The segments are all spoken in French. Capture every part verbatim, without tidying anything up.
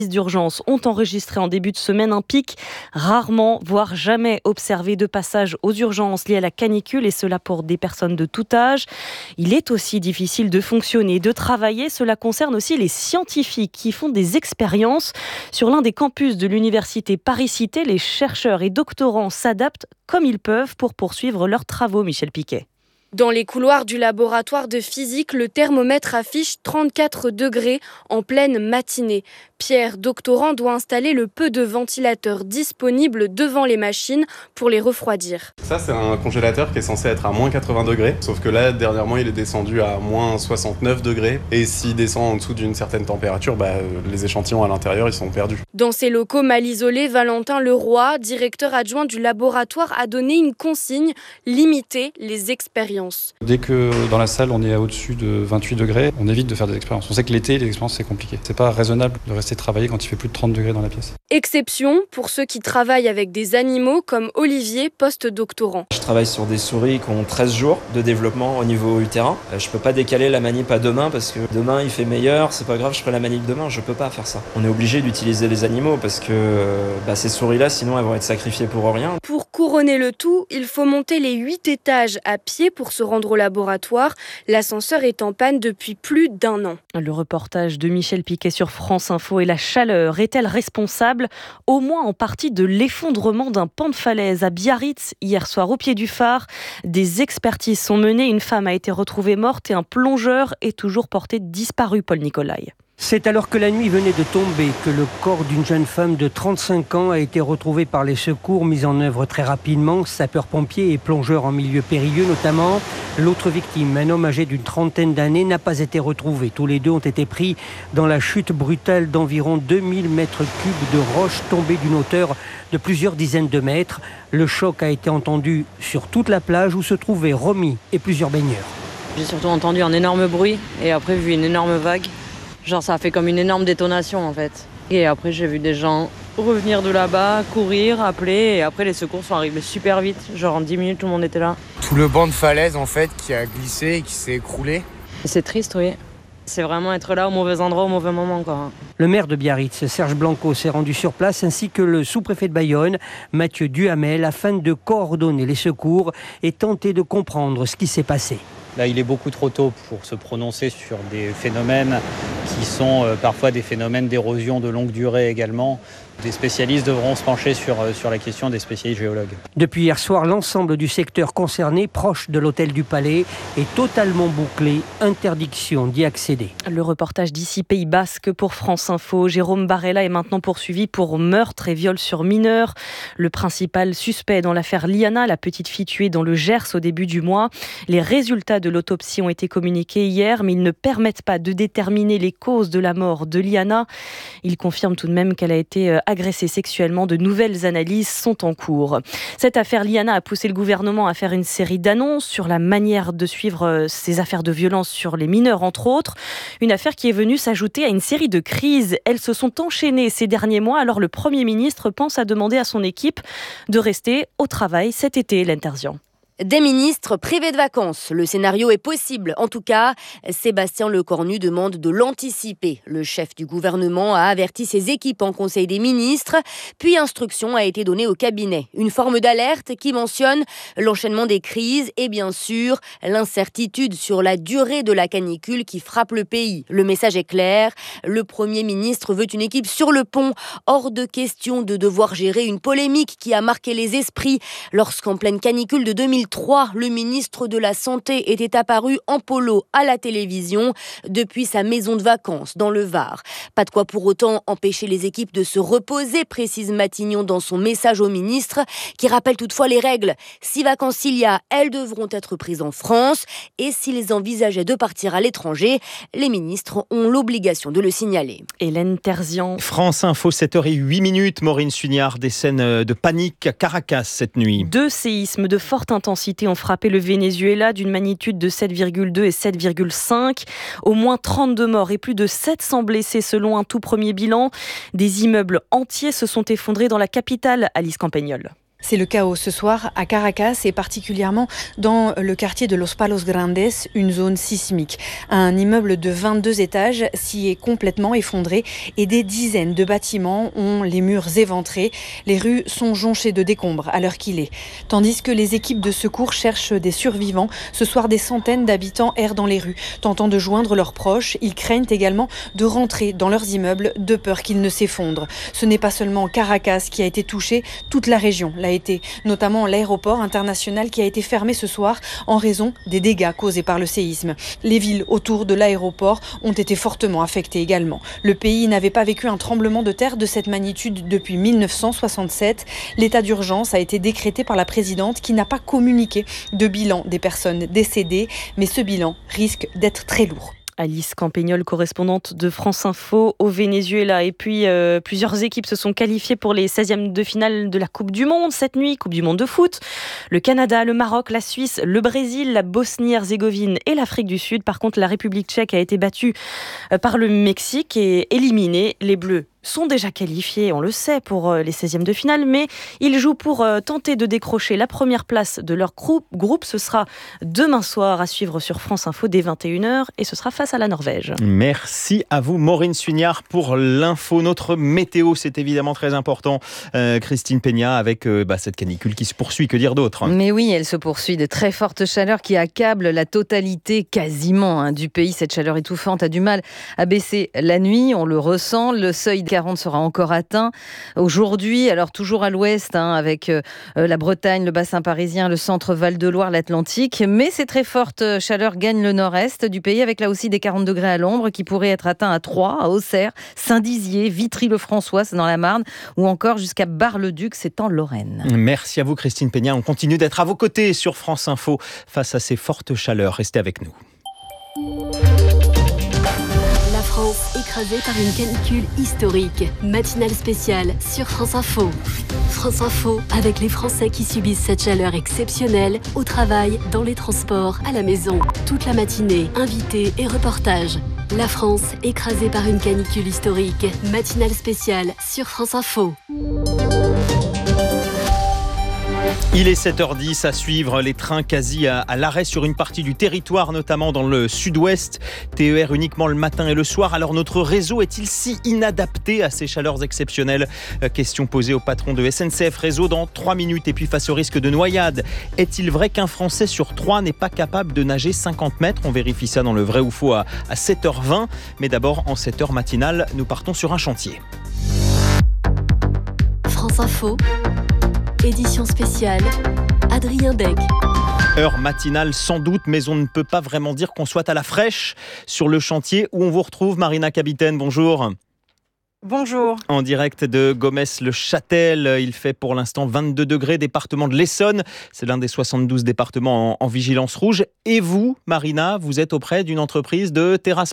d'urgence ont enregistré en début de semaine un pic rarement, voire jamais observé de passage aux urgences liées à la canicule, et cela pour des personnes de tout âge. Il est aussi difficile de fonctionner, de travailler. Cela concerne aussi les scientifiques qui font des expériences. Sur l'un des campus de l'université Paris-Cité, les chercheurs et doctorants s'adaptent comme ils peuvent pour poursuivre leurs travaux. Michel Piquet. Dans les couloirs du laboratoire de physique, le thermomètre affiche trente-quatre degrés en pleine matinée. Pierre, doctorant, doit installer le peu de ventilateurs disponibles devant les machines pour les refroidir. Ça, c'est un congélateur qui est censé être à moins quatre-vingts degrés. Sauf que là, dernièrement, il est descendu à moins soixante-neuf degrés. Et s'il descend en dessous d'une certaine température, bah, les échantillons à l'intérieur, ils sont perdus. Dans ces locaux mal isolés, Valentin Leroy, directeur adjoint du laboratoire, a donné une consigne: limiter les expériences. Dès que dans la salle on est au-dessus de vingt-huit degrés, on évite de faire des expériences. On sait que l'été, les expériences c'est compliqué. C'est pas raisonnable de rester travailler quand il fait plus de trente degrés dans la pièce. Exception pour ceux qui travaillent avec des animaux comme Olivier, post-doctorant. Je travaille sur des souris qui ont treize jours de développement au niveau utérin. Je peux pas décaler la manip à demain parce que demain il fait meilleur, c'est pas grave, je ferai la manip demain, je peux pas faire ça. On est obligé d'utiliser les animaux parce que bah, ces souris-là, sinon elles vont être sacrifiées pour rien. Pour couronner le tout, il faut monter les huit étages à pied pour se rendre au laboratoire. L'ascenseur est en panne depuis plus d'un an. Le reportage de Michel Piquet sur France Info. Et la chaleur est-elle responsable, au moins en partie, de l'effondrement d'un pan de falaise à Biarritz hier soir au pied du phare? Des expertises sont menées. Une femme a été retrouvée morte et un plongeur est toujours porté disparu. Paul Nicolai. C'est alors que la nuit venait de tomber que le corps d'une jeune femme de trente-cinq ans a été retrouvé par les secours mis en œuvre très rapidement, sapeurs-pompiers et plongeurs en milieu périlleux notamment. L'autre victime, un homme âgé d'une trentaine d'années, n'a pas été retrouvé. Tous les deux ont été pris dans la chute brutale d'environ deux mille mètres cubes de roches tombées d'une hauteur de plusieurs dizaines de mètres. Le choc a été entendu sur toute la plage où se trouvaient Romy et plusieurs baigneurs. J'ai surtout entendu un énorme bruit et après vu une énorme vague. Genre ça a fait comme une énorme détonation en fait. Et après j'ai vu des gens revenir de là-bas, courir, appeler, et après les secours sont arrivés super vite. Genre en dix minutes tout le monde était là. Tout le banc de falaise en fait qui a glissé et qui s'est écroulé. C'est triste, oui. C'est vraiment être là au mauvais endroit au mauvais moment quoi. Le maire de Biarritz, Serge Blanco, s'est rendu sur place ainsi que le sous-préfet de Bayonne, Mathieu Duhamel, afin de coordonner les secours et tenter de comprendre ce qui s'est passé. Là, il est beaucoup trop tôt pour se prononcer sur des phénomènes qui sont euh, parfois des phénomènes d'érosion de longue durée également. Des spécialistes devront se pencher sur, sur la question, des spécialistes géologues. Depuis hier soir, l'ensemble du secteur concerné, proche de l'hôtel du Palais, est totalement bouclé. Interdiction d'y accéder. Le reportage d'ici Pays Basque pour France Info. Jérôme Barella est maintenant poursuivi pour meurtre et viol sur mineur. Le principal suspect dans l'affaire Liana, la petite fille tuée dans le Gers au début du mois. Les résultats de l'autopsie ont été communiqués hier, mais ils ne permettent pas de déterminer les causes de la mort de Liana. Il confirme tout de même qu'elle a été agressée sexuellement. De nouvelles analyses sont en cours. Cette affaire Liana a poussé le gouvernement à faire une série d'annonces sur la manière de suivre ces affaires de violence sur les mineurs, entre autres. Une affaire qui est venue s'ajouter à une série de crises. Elles se sont enchaînées ces derniers mois, alors le Premier ministre pense à demander à son équipe de rester au travail cet été. L'Interzian. Des ministres privés de vacances. Le scénario est possible. En tout cas, Sébastien Lecornu demande de l'anticiper. Le chef du gouvernement a averti ses équipes en Conseil des ministres, puis instruction a été donnée au cabinet. Une forme d'alerte qui mentionne l'enchaînement des crises et bien sûr l'incertitude sur la durée de la canicule qui frappe le pays. Le message est clair. Le Premier ministre veut une équipe sur le pont. Hors de question de devoir gérer une polémique qui a marqué les esprits lorsqu'en pleine canicule de deux mille trois, le ministre de la Santé était apparu en polo à la télévision depuis sa maison de vacances dans le Var. Pas de quoi pour autant empêcher les équipes de se reposer, précise Matignon dans son message au ministre, qui rappelle toutefois les règles. Si vacances il y a, elles devront être prises en France, et s'ils envisageaient de partir à l'étranger, les ministres ont l'obligation de le signaler. Hélène Terzian. France Info, sept heures zéro huit minutes. Maureen Sugnard, des scènes de panique à Caracas cette nuit. Deux séismes de forte intensité ont frappé le Venezuela d'une magnitude de sept virgule deux et sept virgule cinq. Au moins trente-deux morts et plus de sept cents blessés selon un tout premier bilan. Des immeubles entiers se sont effondrés dans la capitale, Alice Campagnol. C'est le chaos ce soir à Caracas et particulièrement dans le quartier de Los Palos Grandes, une zone sismique. Un immeuble de vingt-deux étages s'y est complètement effondré et des dizaines de bâtiments ont les murs éventrés. Les rues sont jonchées de décombres à l'heure qu'il est. Tandis que les équipes de secours cherchent des survivants, ce soir des centaines d'habitants errent dans les rues, tentant de joindre leurs proches. Ils craignent également de rentrer dans leurs immeubles de peur qu'ils ne s'effondrent. Ce n'est pas seulement Caracas qui a été touché, toute la région l'a été, notamment l'aéroport international qui a été fermé ce soir en raison des dégâts causés par le séisme. Les villes autour de l'aéroport ont été fortement affectées également. Le pays n'avait pas vécu un tremblement de terre de cette magnitude depuis mille neuf cent soixante-sept. L'état d'urgence a été décrété par la présidente qui n'a pas communiqué de bilan des personnes décédées, mais ce bilan risque d'être très lourd. Alice Campagnol, correspondante de France Info au Venezuela. Et puis, euh, plusieurs équipes se sont qualifiées pour les seizièmes de finale de la Coupe du Monde cette nuit, Coupe du Monde de foot. Le Canada, le Maroc, la Suisse, le Brésil, la Bosnie-Herzégovine et l'Afrique du Sud. Par contre, la République tchèque a été battue par le Mexique et éliminée. Les Bleus sont déjà qualifiés, on le sait, pour les seizièmes de finale, mais ils jouent pour tenter de décrocher la première place de leur groupe. Ce sera demain soir à suivre sur France Info dès vingt et une heures et ce sera face à la Norvège. Merci à vous Maureen Sugnard pour l'info. Notre météo, c'est évidemment très important. Euh, Christine Peña avec euh, bah, cette canicule qui se poursuit, que dire d'autre ? Mais oui, elle se poursuit. De très fortes chaleurs qui accablent la totalité quasiment hein, du pays. Cette chaleur étouffante a du mal à baisser la nuit, on le ressent. Le seuil quarante sera encore atteint aujourd'hui, alors toujours à l'ouest hein, avec euh, la Bretagne, le bassin parisien, le centre Val-de-Loire, l'Atlantique, mais ces très fortes chaleurs gagnent le nord-est du pays avec là aussi des quarante degrés à l'ombre qui pourraient être atteints à Troyes, à Auxerre, Saint-Dizier, Vitry-le-François, c'est dans la Marne, ou encore jusqu'à Bar-le-Duc, c'est en Lorraine. Merci à vous Christine Peña, on continue d'être à vos côtés sur France Info face à ces fortes chaleurs, restez avec nous. La France écrasée par une canicule historique. Matinale spéciale sur France Info. France Info avec les Français qui subissent cette chaleur exceptionnelle au travail, dans les transports, à la maison. Toute la matinée, invités et reportages. La France écrasée par une canicule historique. Matinale spéciale sur France Info. Il est sept heures dix, à suivre les trains quasi à, à l'arrêt sur une partie du territoire, notamment dans le sud-ouest. T E R uniquement le matin et le soir. Alors notre réseau est-il si inadapté à ces chaleurs exceptionnelles ? Question posée au patron de S N C F Réseau dans trois minutes. Et puis face au risque de noyade, est-il vrai qu'un Français sur trois n'est pas capable de nager cinquante mètres ? On vérifie ça dans le vrai ou faux à, à sept heures vingt. Mais d'abord, en cette heure matinale, nous partons sur un chantier. France Info. Édition spéciale, Adrien Dec. Heure matinale sans doute, mais on ne peut pas vraiment dire qu'on soit à la fraîche sur le chantier où on vous retrouve. Marina Capitaine, bonjour. Bonjour. En direct de Gomès-le-Châtel, il fait pour l'instant vingt-deux degrés, département de l'Essonne. C'est l'un des soixante-douze départements en, en vigilance rouge. Et vous, Marina, vous êtes auprès d'une entreprise de terrassement ?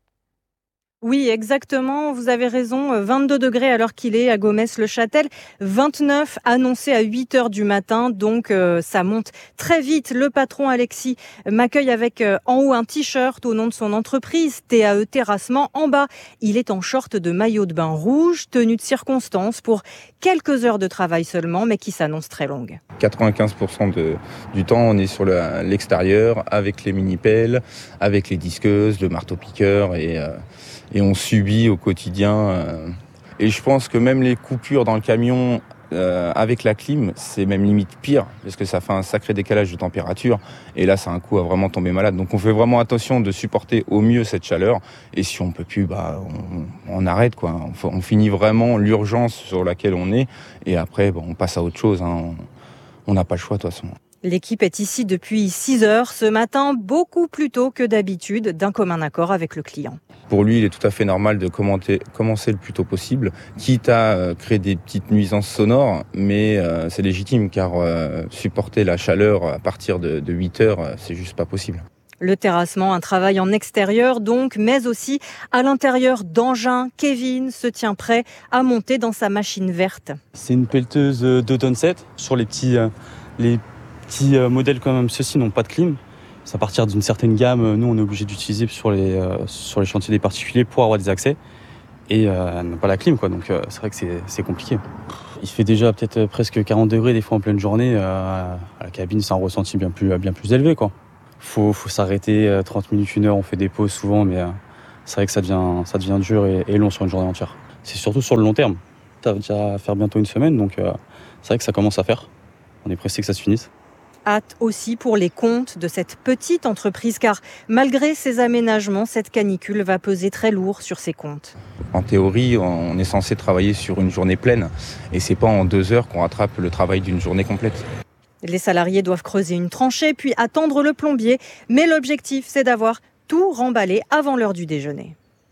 Oui, exactement. Vous avez raison. vingt-deux degrés à l'heure qu'il est à Gomès-le-Châtel. vingt-neuf annoncés à huit heures du matin. Donc, euh, ça monte très vite. Le patron Alexis m'accueille avec euh, en haut un t-shirt au nom de son entreprise, T A E Terrassement. En bas, il est en short de maillot de bain rouge, tenue de circonstance pour quelques heures de travail seulement, mais qui s'annonce très longue. quatre-vingt-quinze pour cent de, du temps, on est sur le, l'extérieur avec les mini-pelles, avec les disqueuses, le marteau-piqueur et... Euh, Et on subit au quotidien. Et je pense que même les coupures dans le camion euh, avec la clim, c'est même limite pire, parce que ça fait un sacré décalage de température. Et là, c'est un coup à vraiment tomber malade. Donc on fait vraiment attention de supporter au mieux cette chaleur. Et si on peut plus, bah, on, on arrête, quoi. On, on finit vraiment l'urgence sur laquelle on est. Et après, bah, on passe à autre chose. Hein. On n'a pas le choix, de toute façon. L'équipe est ici depuis six heures ce matin, beaucoup plus tôt que d'habitude, d'un commun accord avec le client. Pour lui, il est tout à fait normal de commenter, commencer le plus tôt possible, quitte à euh, créer des petites nuisances sonores, mais euh, c'est légitime car euh, supporter la chaleur à partir de, de huit heures, euh, c'est juste pas possible. Le terrassement, un travail en extérieur donc, mais aussi à l'intérieur d'engins. Kevin se tient prêt à monter dans sa machine verte. C'est une pelleteuse deux tonnes sept. Sur les petits, euh, les petits euh, modèles comme ceux-ci n'ont pas de clim. C'est à partir d'une certaine gamme, nous on est obligé d'utiliser sur les, euh, sur les chantiers des particuliers pour avoir des accès. Et euh, n'a pas la clim, quoi. Donc euh, c'est vrai que c'est, c'est compliqué. Il fait déjà peut-être presque quarante degrés des fois en pleine journée. Euh, à la cabine, c'est un ressenti bien plus, bien plus élevé, quoi. Faut, faut s'arrêter trente minutes, une heure, on fait des pauses souvent, mais euh, c'est vrai que ça devient, ça devient dur et, et long sur une journée entière. C'est surtout sur le long terme. Ça va déjà faire bientôt une semaine, donc euh, c'est vrai que ça commence à faire. On est pressé que ça se finisse. Hâte aussi pour les comptes de cette petite entreprise, car malgré ces aménagements, cette canicule va peser très lourd sur ses comptes. En théorie, on est censé travailler sur une journée pleine, et c'est pas en deux heures qu'on rattrape le travail d'une journée complète. Les salariés doivent creuser une tranchée, puis attendre le plombier, mais l'objectif, c'est d'avoir tout remballé avant l'heure du déjeuner.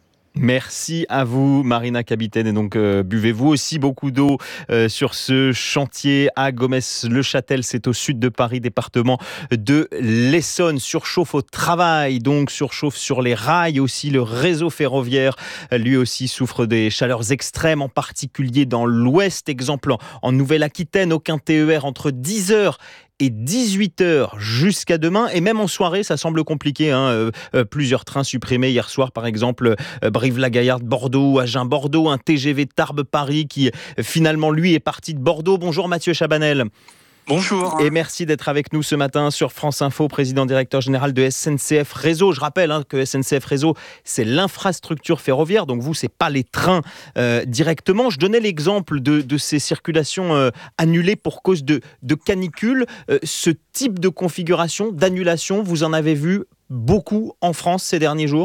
Merci à vous, Marina Capitaine. Et donc, euh, buvez-vous aussi beaucoup d'eau euh, sur ce chantier à Gomès-le-Châtel. C'est au sud de Paris, département de l'Essonne. Surchauffe au travail, donc surchauffe sur les rails aussi. Le réseau ferroviaire, lui aussi, souffre des chaleurs extrêmes, en particulier dans l'ouest. Exemple, en, en Nouvelle-Aquitaine, aucun T E R entre dix heures et dix-huit heures jusqu'à demain, et même en soirée ça semble compliqué, hein. euh, euh, plusieurs trains supprimés hier soir, par exemple euh, Brive-la-Gaillarde-Bordeaux, Agen-Bordeaux, un T G V Tarbes-Paris qui euh, finalement lui est parti de Bordeaux. Bonjour Mathieu Chabanel. Bonjour. Et merci d'être avec nous ce matin sur France Info, président directeur général de S N C F Réseau. Je rappelle hein, que S N C F Réseau, c'est l'infrastructure ferroviaire, donc vous, c'est pas les trains euh, directement. Je donnais l'exemple de, de ces circulations euh, annulées pour cause de, de canicule. Euh, ce type de configuration, d'annulation, vous en avez vu beaucoup en France ces derniers jours ?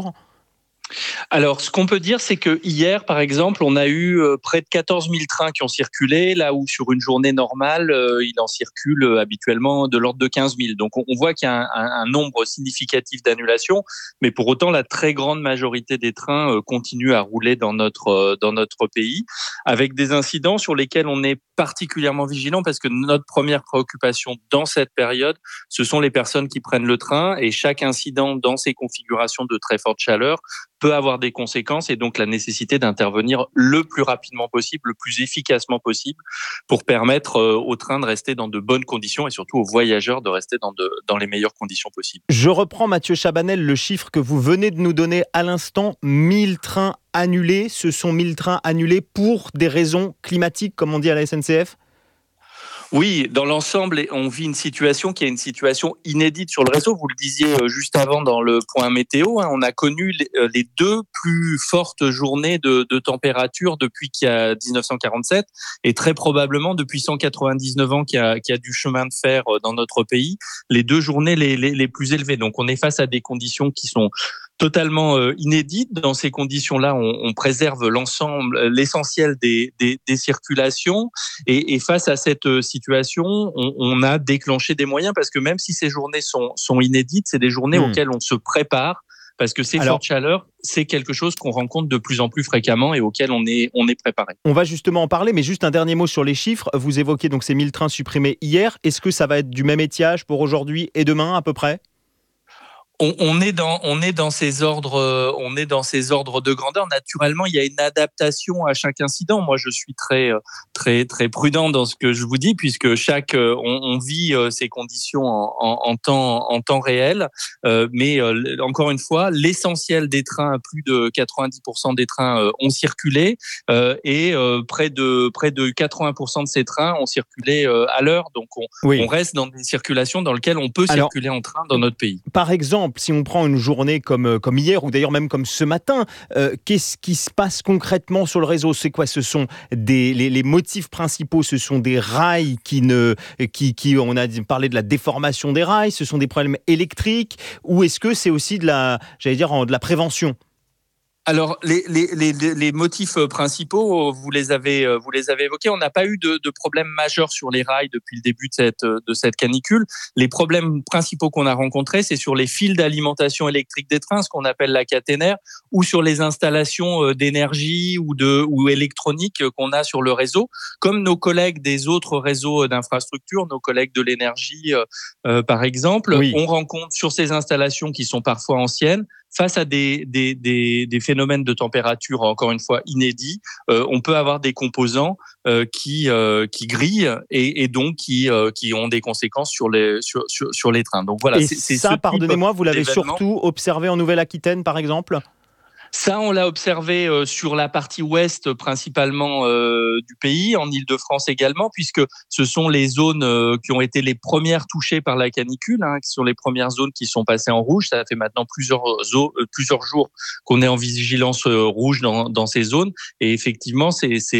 Alors, ce qu'on peut dire, c'est que hier, par exemple, on a eu euh, près de quatorze mille trains qui ont circulé, là où sur une journée normale, euh, il en circule euh, habituellement de l'ordre de quinze mille. Donc, on, on voit qu'il y a un, un, un nombre significatif d'annulations, mais pour autant, la très grande majorité des trains euh, continuent à rouler dans notre euh, dans notre pays, avec des incidents sur lesquels on est particulièrement vigilant, parce que notre première préoccupation dans cette période, ce sont les personnes qui prennent le train, et chaque incident dans ces configurations de très forte chaleur peut avoir des conséquences, et donc la nécessité d'intervenir le plus rapidement possible, le plus efficacement possible, pour permettre aux trains de rester dans de bonnes conditions, et surtout aux voyageurs de rester dans, de, dans les meilleures conditions possibles. Je reprends, Mathieu Chabanel, le chiffre que vous venez de nous donner à l'instant, mille trains annulés. Ce sont mille trains annulés pour des raisons climatiques, comme on dit à la S N C F ? Oui, dans l'ensemble, on vit une situation qui est une situation inédite sur le réseau. Vous le disiez juste avant dans le point météo, hein, on a connu les deux plus fortes journées de, de température depuis qu'il y a dix-neuf cent quarante-sept, et très probablement depuis cent quatre-vingt-dix-neuf ans qu'il y a, qu'il y a du chemin de fer dans notre pays, les deux journées les, les, les plus élevées. Donc on est face à des conditions qui sont totalement euh, inédite. Dans ces conditions-là, on, on préserve l'ensemble, l'essentiel des, des, des circulations. Et, et face à cette situation, on, on a déclenché des moyens, parce que même si ces journées sont, sont inédites, c'est des journées mmh. auxquelles on se prépare, parce que ces Alors, fortes chaleurs, c'est quelque chose qu'on rencontre de plus en plus fréquemment et auquel on est, on est préparé. On va justement en parler, mais juste un dernier mot sur les chiffres. Vous évoquez donc ces mille trains supprimés hier. Est-ce que ça va être du même étiage pour aujourd'hui et demain à peu près ? On, on est dans, on est dans ces ordres, on est dans ces ordres de grandeur. Naturellement, il y a une adaptation à chaque incident. Moi, je suis très, très, très prudent dans ce que je vous dis, puisque chaque, on, on vit ces conditions en, en, en temps, en temps réel. Euh, mais euh, encore une fois, l'essentiel des trains, plus de quatre-vingt-dix pour cent des trains euh, ont circulé, euh, et euh, près de, près de quatre-vingts pour cent de ces trains ont circulé euh, à l'heure. Donc, on, oui. on reste dans des circulations dans lesquelles on peut Alors, circuler en train dans notre pays. Par exemple, si on prend une journée comme, comme hier, ou d'ailleurs même comme ce matin, euh, qu'est-ce qui se passe concrètement sur le réseau ? C'est quoi ? Ce sont des, les, les motifs principaux, ce sont des rails qui ne... Qui, qui, on a parlé de la déformation des rails, ce sont des problèmes électriques, ou est-ce que c'est aussi de la, j'allais dire, de la prévention ? Alors, les, les, les, les motifs principaux, vous les avez, vous les avez évoqués. On n'a pas eu de, de problème majeur sur les rails depuis le début de cette, de cette canicule. Les problèmes principaux qu'on a rencontrés, c'est sur les fils d'alimentation électrique des trains, ce qu'on appelle la caténaire, ou sur les installations d'énergie ou de, ou électronique qu'on a sur le réseau. Comme nos collègues des autres réseaux d'infrastructures, nos collègues de l'énergie, euh, par exemple, oui. on rencontre sur ces installations qui sont parfois anciennes, face à des, des, des, des phénomènes de température, encore une fois, inédits, euh, on peut avoir des composants euh, qui, euh, qui grillent et, et donc qui, euh, qui ont des conséquences sur les, sur, sur, sur les trains. Donc voilà. Et c'est, c'est ça, ce pardonnez-moi, vous l'avez d'événement. surtout observé en Nouvelle-Aquitaine, par exemple ? Ça, on l'a observé euh, sur la partie ouest principalement euh, du pays, en Île-de-France également, puisque ce sont les zones euh, qui ont été les premières touchées par la canicule, hein, qui sont les premières zones qui sont passées en rouge. Ça fait maintenant plusieurs, zo- euh, plusieurs jours qu'on est en vigilance euh, rouge dans, dans ces zones. Et effectivement, c'est, c'est